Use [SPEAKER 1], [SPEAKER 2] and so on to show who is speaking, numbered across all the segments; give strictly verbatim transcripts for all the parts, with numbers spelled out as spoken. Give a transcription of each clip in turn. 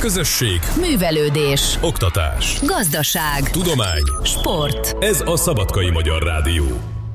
[SPEAKER 1] Közösség,
[SPEAKER 2] művelődés,
[SPEAKER 1] oktatás,
[SPEAKER 2] gazdaság,
[SPEAKER 1] tudomány,
[SPEAKER 2] sport.
[SPEAKER 1] Ez a Szabadkai Magyar Rádió.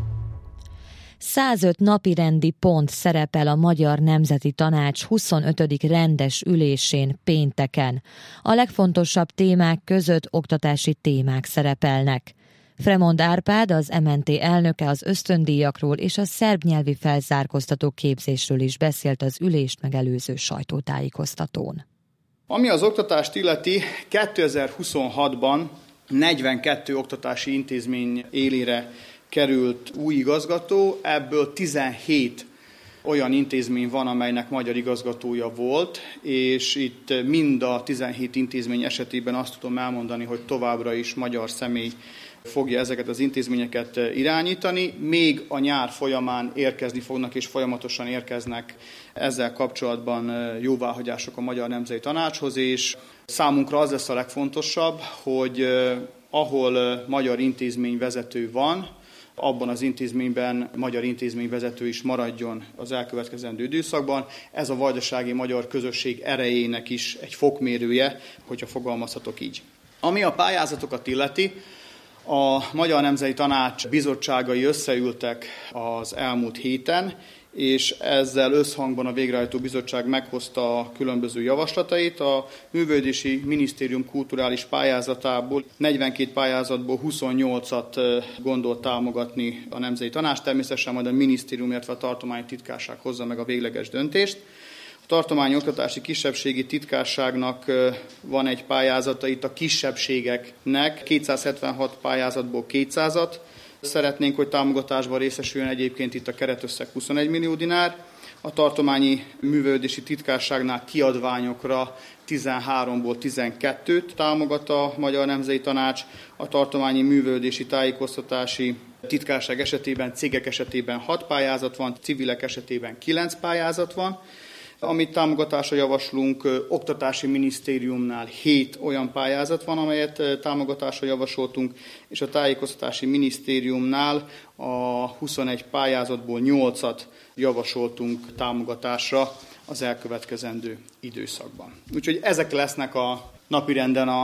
[SPEAKER 3] százöt napirendi pont szerepel a Magyar Nemzeti Tanács huszonötödik rendes ülésén pénteken. A legfontosabb témák között oktatási témák szerepelnek. Fremond Árpád, az em en té elnöke az ösztöndíjakról és a szerb nyelvi felzárkóztató képzésről is beszélt az ülést megelőző sajtótájékoztatón.
[SPEAKER 4] Ami az oktatást illeti, kétezer-huszonhatban negyvenkettő oktatási intézmény élére került új igazgató, ebből tizenhét olyan intézmény van, amelynek magyar igazgatója volt, és itt mind a tizenhét intézmény esetében azt tudom elmondani, hogy továbbra is magyar személy fogja ezeket az intézményeket irányítani. Még a nyár folyamán érkezni fognak, és folyamatosan érkeznek ezzel kapcsolatban jóváhagyások a Magyar Nemzeti Tanácshoz, és számunkra az lesz a legfontosabb, hogy ahol magyar intézményvezető van, abban az intézményben magyar intézményvezető is maradjon az elkövetkezendő időszakban. Ez a vajdasági magyar közösség erejének is egy fokmérője, hogyha fogalmazhatok így. Ami a pályázatokat illeti, a Magyar Nemzeti Tanács bizottságai összeültek az elmúlt héten, és ezzel összhangban a Végrehajtó Bizottság meghozta a különböző javaslatait. A Művelődési Minisztérium kulturális pályázatából, negyvenkét pályázatból huszonnyolcat gondolt támogatni a Nemzeti Tanács, természetesen majd a minisztérium, illetve a tartományi titkárság hozza meg a végleges döntést. A tartományi oktatási kisebbségi titkárságnak van egy pályázata, itt a kisebbségeknek kétszázhetvenhat pályázatból kétszázat. Szeretnénk, hogy támogatásban részesüljön, egyébként itt a keretösszeg huszonegy millió dinár. A tartományi művelődési titkárságnál kiadványokra tizenháromból tizenkettőt támogat a Magyar Nemzeti Tanács. A tartományi művelődési tájékoztatási titkárság esetében, cégek esetében hat pályázat van, civilek esetében kilenc pályázat van. Amit támogatásra javaslunk, oktatási minisztériumnál hét olyan pályázat van, amelyet támogatásra javasoltunk, és a tájékoztatási minisztériumnál a huszonegy pályázatból nyolcat javasoltunk támogatásra az elkövetkezendő időszakban. Úgyhogy ezek lesznek a napirenden a